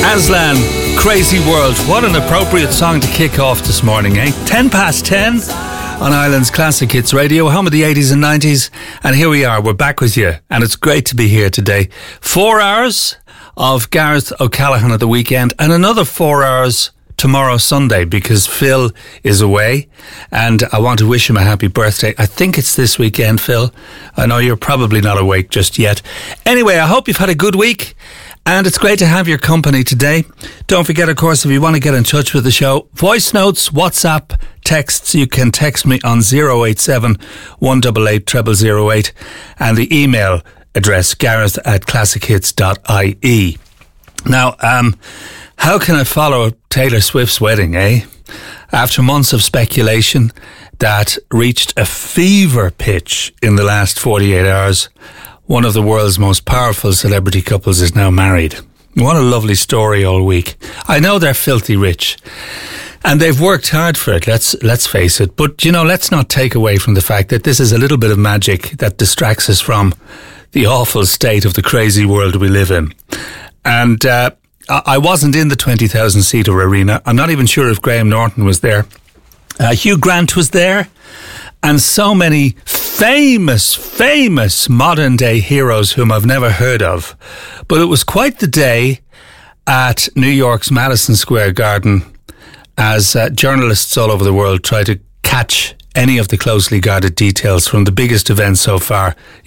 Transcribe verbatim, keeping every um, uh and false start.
Aslan, Crazy World. What an appropriate song to kick off this morning, eh? Ten past ten on Ireland's Classic Hits Radio, home of the eighties and nineties. And here we are, we're back with you. And it's great to be here today. Four hours of Gareth O'Callaghan at the weekend and another four hours tomorrow Sunday, because Phil is away and I want to wish him a happy birthday. I think it's this weekend, Phil. I know you're probably not awake just yet. Anyway, I hope you've had a good week and it's great to have your company today. Don't forget, of course, if you want to get in touch with the show, voice notes, WhatsApp, texts, you can text me on zero eight seven, one eight eight, zero zero zero eight and the email address gareth at classic hits dot I E. Now, um, how can I follow Taylor Swift's wedding, eh? After months of speculation that reached a fever pitch in the last forty-eight hours, one of the world's most powerful celebrity couples is now married. What a lovely story all week. I know they're filthy rich and they've worked hard for it, let's let's face it. But, you know, let's not take away from the fact that this is a little bit of magic that distracts us from the awful state of the crazy world we live in. And uh, I wasn't in the twenty thousand seater arena. I'm not even sure if Graham Norton was there. Uh, Hugh Grant was there. And so many famous, famous modern day heroes whom I've never heard of. But it was quite the day at New York's Madison Square Garden as uh, journalists all over the world try to catch any of the closely guarded details from the biggest event so far